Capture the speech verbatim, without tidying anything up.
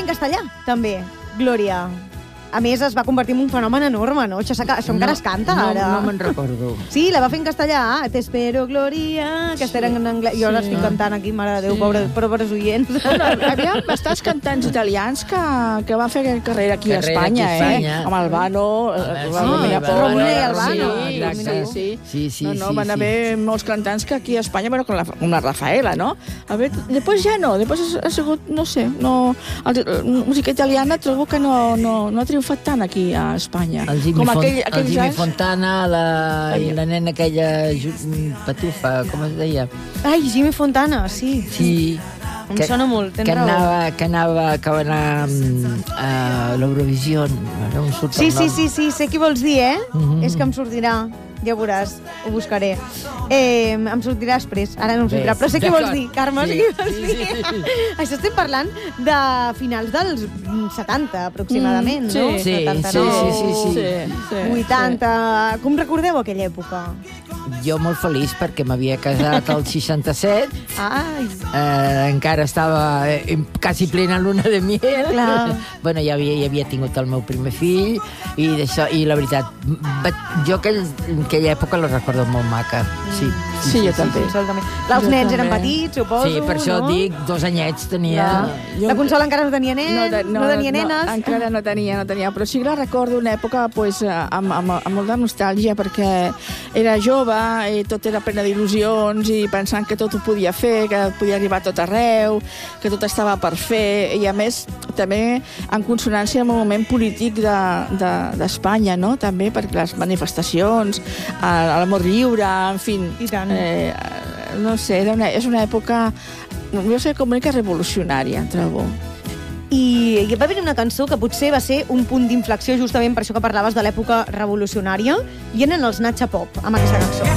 en castellà, també, Glòria. A més, es va convertir en un fenomen enorme, no? Això, això encara no, es canta, no, ara. No me'n recordo. Sí, la va fer en castellà. T'espero, Glòria, que sí. en anglès. Jo sí. l'estic cantant aquí, mare de Déu, sí. pobres, pobres oients. Bueno, hi havia bastants cantants italians que, que van fer carrera aquí carrera a Espanya, aquí a Espanya. eh? Amb Albano, Romina i Albano. Sí, sí. Sí, sí, no, no, sí, van sí. haver molts cantants que aquí a Espanya, bueno, con la, con la Rafaela, ¿no? A ver, després ja no, després ha sigut, no sé, no, el, la música italiana trobo que no, no, no ha triomfat tant aquí a Espanya. El Jimmy, com Font, aquell, el Jimmy anys... Fontana, la, i la nena aquella Patufa, com es deia? Ai, Jimmy Fontana, sí. Sí. Em que, sona molt, tens que raó. Anava, que anava, que va anar a l'Eurovisió. Sí, sí, sí, sí, sé qui vols dir, eh? Mm-hmm. És que em sortirà. Ja ho veuràs, ho buscaré. Eh, em sortirà després, ara no em sortirà. Però sé què vols dir, Carme, sí, sé què vols dir. Sí, sí. Això estem parlant de finals dels setanta, aproximadament, mm, no? Sí, setanta-nou, sí, sí, sí, sí. sí, vuitanta... Sí. Com recordeu aquella època? Jo molt feliç perquè m'havia casat al seixanta-set. Ai. Eh, encara estava eh, quasi plena luna de miel. Clar. Bueno, ja havia, ja havia tingut el meu primer fill i, d'això, i la veritat, jo aquell, aquella època la recordo molt maca. Sí, sí, sí, jo sí, també. Sí, sí. Els nens eren petits, suposo, sí, per això no? dic, dos anyets tenia. Jo... La Consola encara no tenia nen, no, de, no, no tenia nenes. No, encara no tenia, no tenia, però sí que la recordo una època pues, amb, amb, amb molta nostàlgia perquè era jove, i tot era plena d'il·lusions i pensant que tot ho podia fer, que podia arribar a tot arreu, que tot estava per fer, i a més també en consonància amb el moment polític d'Espanya, de, de, no? També perquè les manifestacions, l'amor lliure, en fi, eh, no sé, era una, és una època, no sé com que revolucionària, trobo. I va haver una cançó que potser va ser un punt d'inflexió justament per això que parlaves de l'època revolucionària, i eren els Natxa Pop, amb aquesta cançó.